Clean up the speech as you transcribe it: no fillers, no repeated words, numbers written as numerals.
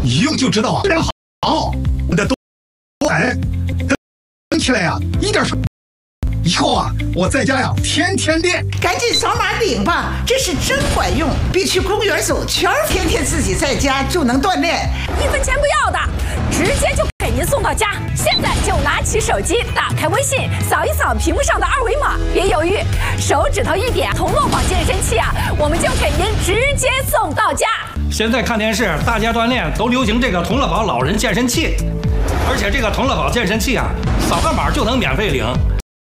一用就知道啊，非常好。我的都哎，等起来呀，一点说。以后啊，我在家呀，天天练。 赶紧扫码领吧，这是真管用，比去公园走圈天天自己在家就能锻炼 ，1分钱不要的，直接就给您送到家。现在就拿起手机，打开微信，扫一扫屏幕上的2维码，别犹豫，手指头一点，同乐宝健身器啊，我们就给您直接送到家。 现在看电视，大家锻炼都流行这个同乐宝老人健身器，而且这个同乐宝健身器啊，扫个码就能免费领。